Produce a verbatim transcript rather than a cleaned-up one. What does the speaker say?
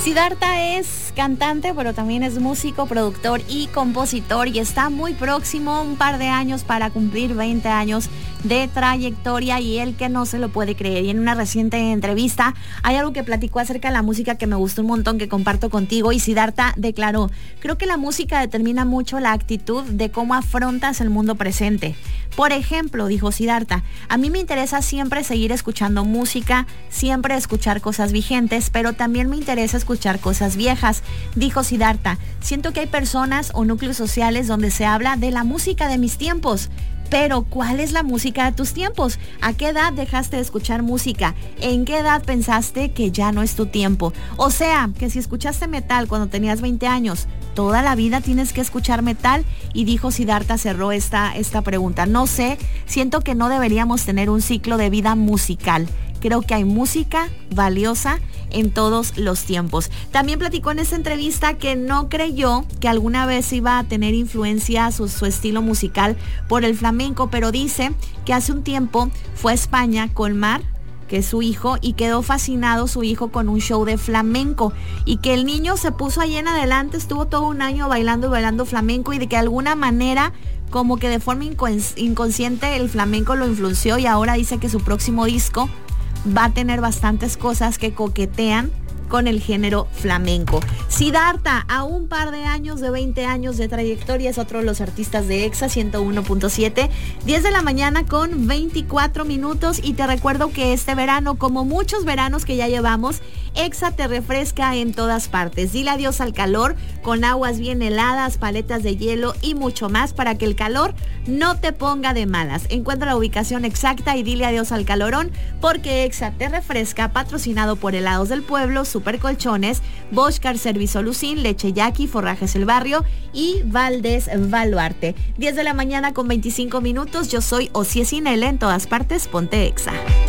Siddhartha es cantante, pero también es músico, productor y compositor, y está muy próximo, un par de años para cumplir veinte años de trayectoria, y él que no se lo puede creer. Y en una reciente entrevista hay algo que platicó acerca de la música que me gustó un montón, que comparto contigo, y Siddhartha declaró: creo que la música determina mucho la actitud de cómo afrontas el mundo presente. Por ejemplo, dijo Siddhartha, a mí me interesa siempre seguir escuchando música, siempre escuchar cosas vigentes, pero también me interesa escuchar cosas viejas. Dijo Siddhartha, siento que hay personas o núcleos sociales donde se habla de la música de mis tiempos. Pero, ¿cuál es la música de tus tiempos? ¿A qué edad dejaste de escuchar música? ¿En qué edad pensaste que ya no es tu tiempo? O sea, que si escuchaste metal cuando tenías veinte años, ¿toda la vida tienes que escuchar metal? Y dijo Siddhartha, cerró esta, esta pregunta. No sé, siento que no deberíamos tener un ciclo de vida musical. Creo que hay música valiosa en todos los tiempos. También platicó en esta entrevista que no creyó que alguna vez iba a tener influencia su, su estilo musical por el flamenco, pero dice que hace un tiempo fue a España con Mar, que es su hijo, y quedó fascinado su hijo con un show de flamenco, y que el niño se puso ahí en adelante, estuvo todo un año bailando y bailando flamenco, y de que de alguna manera, como que de forma incons- inconsciente, el flamenco lo influenció, y ahora dice que su próximo disco va a tener bastantes cosas que coquetean con el género flamenco. Siddhartha, a un par de años de veinte años de trayectoria, es otro de los artistas de Exa ciento uno punto siete, diez de la mañana con veinticuatro minutos, y te recuerdo que este verano, como muchos veranos que ya llevamos, Exa te refresca en todas partes. Dile adiós al calor con aguas bien heladas, paletas de hielo y mucho más para que el calor no te ponga de malas. Encuentra la ubicación exacta y dile adiós al calorón, porque Exa te refresca, patrocinado por Helados del Pueblo, Super Colchones, Bosch Car Service Solucin, Leche Yaqui, Forrajes El Barrio y Valdés Baluarte. diez de la mañana con veinticinco minutos. Yo soy Ossie Sinele, en todas partes, ponte Exa.